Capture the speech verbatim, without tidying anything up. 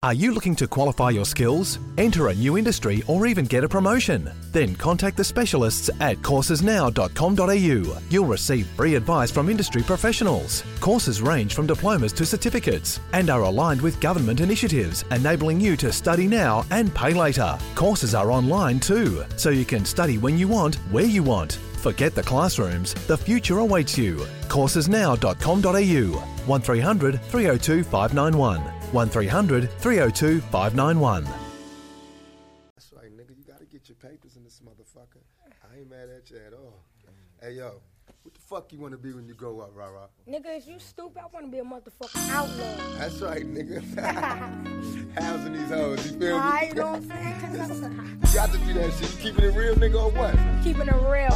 Are you looking to qualify your skills, enter a new industry, or even get a promotion? Then contact the specialists at courses now dot com dot a u. You'll receive free advice from industry professionals. Courses range from diplomas to certificates and are aligned with government initiatives, enabling you to study now and pay later. Courses are online too, so you can study when you want, where you want. Forget the classrooms, the future awaits you. courses now dot com dot a u. one three hundred, three oh two, five nine one. one three hundred, three oh two, five nine one. That's right, nigga. You gotta get your papers in this motherfucker. I ain't mad at you at all. Hey, yo, what the fuck you wanna be when you grow up, rah-rah? Nigga, is you stupid? I wanna be a motherfucking outlaw. That's right, nigga. Housing these hoes, you feel me? I don't think. You got to be that shit. You keeping it real, nigga, or what? Keeping it real.